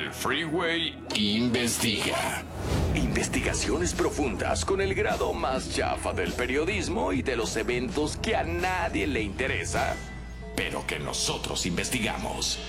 El Freeway investiga. Investigaciones profundas con el grado más chafa del periodismo y de los eventos que a nadie le interesa, pero que nosotros investigamos.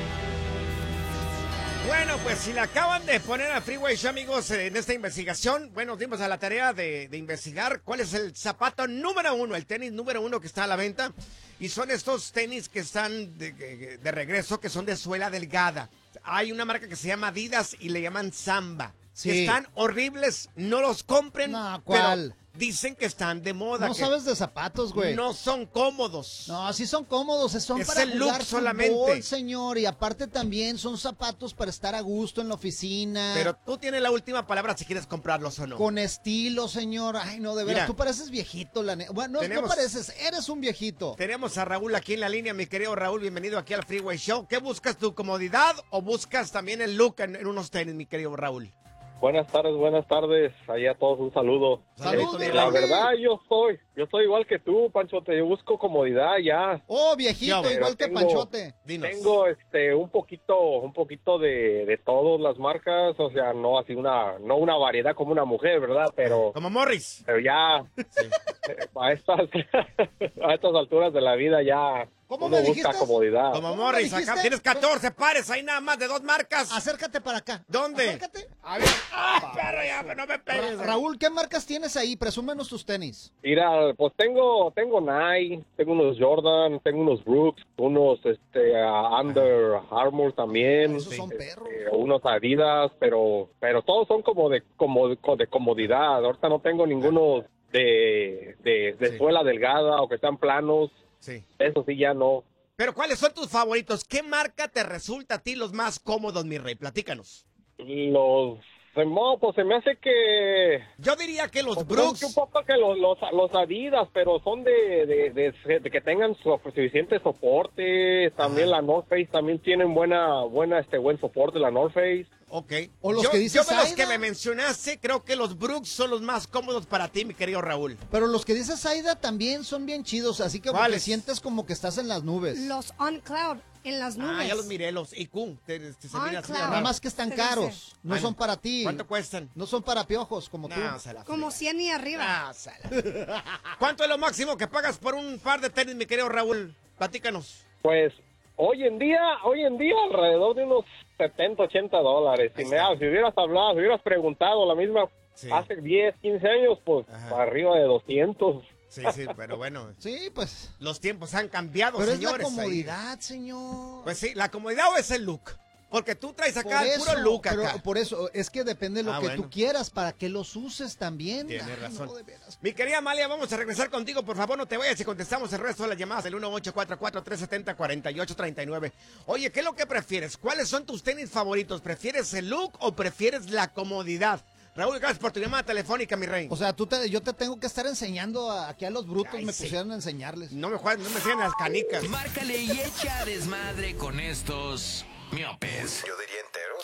Bueno, pues si le acaban de poner a Freeway Show, amigos, en esta investigación, bueno, nos dimos a la tarea de investigar cuál es el zapato número uno, el tenis número uno que está a la venta. Y son estos tenis que están de regreso, que son de suela delgada. Hay una marca que se llama Adidas y le llaman Samba. Sí. Que están horribles, no los compren. No, ¿cuál? Pero dicen que están de moda. No que sabes de zapatos, güey. no son cómodos. No, sí son cómodos, son Es para el look jugar solamente. fútbol, señor, y aparte también son zapatos para estar a gusto en la oficina. Pero tú tienes la última palabra si quieres comprarlos o no. Con estilo, señor. Ay, no, de veras, Mira, tú pareces viejito, Bueno, no pareces, eres un viejito. Tenemos a Raúl aquí en la línea, mi querido Raúl, bienvenido aquí al Freeway Show. ¿Qué buscas, tu comodidad o buscas también el look en unos tenis, mi querido Raúl? Buenas tardes. Ahí a todos un saludo. Saludos, La Raúl. verdad, yo soy igual que tú, Panchote. Yo busco comodidad ya. Oh, viejito, Yo, igual que tengo- Panchote. Dinos. Tengo un poquito de todas las marcas, o sea, no así no una variedad como una mujer, ¿verdad? Pero Como Morris. ya a estas alturas de la vida ya ¿Cómo uno me busca dijiste? comodidad. Como ¿Cómo Morris, me dijiste? acá tienes 14 pares, hay nada más de 2 marcas. Acércate para acá. ¿Dónde? Acércate. A ver. ¡Ah, perro, ya, no me pegues! Raúl, ¿qué marcas tienes ahí? Presúmenos tus tenis. Mira, pues tengo Nike, tengo unos Jordan, tengo unos Brooks, unos Under Armour también, Esos son perros. unos Adidas, pero todos son como de comodidad. Ahorita no tengo ninguno de Sí. suela delgada o que sean planos. Sí. Eso sí ya no. Pero ¿cuáles son tus favoritos? ¿Qué marca te resulta a ti los más cómodos, mi rey? Platícanos. Pues se me hace que Yo diría que los un Brooks. poco que los Adidas, pero son de que tengan suficiente soporte. También la North Face también tienen buen soporte, la North Face. Ok. O los yo, que dices yo de los Aida. que me mencionaste, creo que los Brooks son los más cómodos para ti, mi querido Raúl. Pero los que dices Aida también son bien chidos, así que ¿Cuáles? te sientes como que estás en las nubes. Los On Cloud, en las nubes. Ah, ya los miré, los IQ. Se mira así. claro. Nada raro. más que están Se caros, dice. no Bueno, son para ti. ¿Cuánto cuestan? No son para piojos como tú. No, se la Como frega. 100 y arriba. Ah, se la- ¿Cuánto es lo máximo que pagas por un par de tenis, mi querido Raúl? Platícanos. Pues hoy en día alrededor de unos $70-$80. Si hubieras preguntado la misma Sí. hace 10, 15 años, pues Ajá. para arriba de 200. Sí, pero bueno, Sí, pues. los tiempos han cambiado, Pero es señores. la ahí. comodidad, señor. Pues sí, ¿la comodidad o es el look? Porque tú traes acá Por el puro look pero acá. por eso, es que depende de lo Ah, que bueno. tú quieras, para que los uses también. Tienes Ay, razón. no, de veras. Mi querida Amalia, vamos a regresar contigo. Por favor, no te vayas y contestamos el resto de las llamadas. El 1-844-370-4839. Oye, ¿qué es lo que prefieres? ¿Cuáles son tus tenis favoritos? ¿Prefieres el look o prefieres la comodidad? Raúl, gracias por tu llamada telefónica, mi rey. O sea, yo te tengo que estar enseñando aquí a los brutos, Ay, me sí. pusieron a enseñarles. No me juegues, no me sigan las canicas. Márcale y echa desmadre con estos miopes. Yo diría enteros.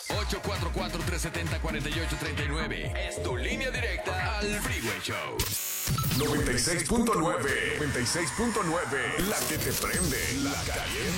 844-370-4839. Es tu línea directa al Freeway Show. 96.9. 96.9. La que te prende. La calle.